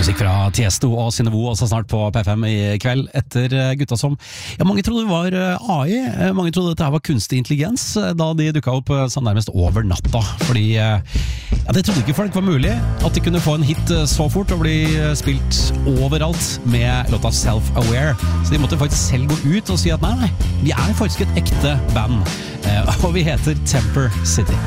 Musikk fra Tiesto og Sinevo også snart på P5 i kveld etter gutta som mange trodde var AI, mange trodde dette var kunstig intelligens da de dukket opp sånn nærmest over natta, fordi det trodde ikke folk var mulig at de kunne få en hit så fort og bli spilt overalt med låta Self-Aware, så de måtte faktisk selv gå ut og si at nei, vi faktisk et ekte band og vi heter Temper City.